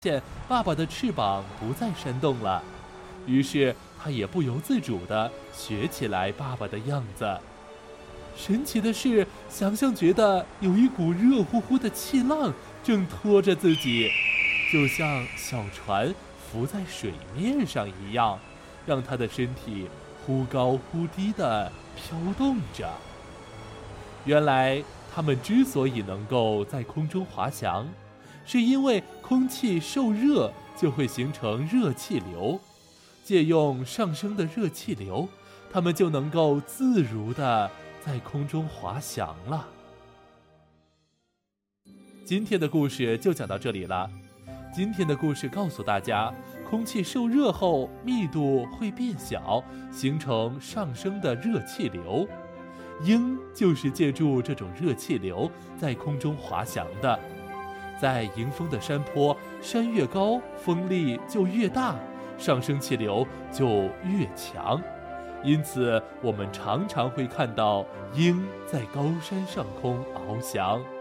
现爸爸的翅膀不再扇动了，于是他也不由自主地学起来爸爸的样子。神奇的是，翔翔觉得有一股热乎乎的气浪正拖着自己，就像小船浮在水面上一样，让他的身体忽高忽低地飘动着。原来他们之所以能够在空中滑翔，是因为空气受热就会形成热气流，借用上升的热气流，他们就能够自如地在空中滑翔了。今天的故事就讲到这里了。今天的故事告诉大家，空气受热后密度会变小，形成上升的热气流。鹰就是借助这种热气流在空中滑翔的。在迎风的山坡，山越高，风力就越大，上升气流就越强。因此，我们常常会看到鹰在高山上空翱翔。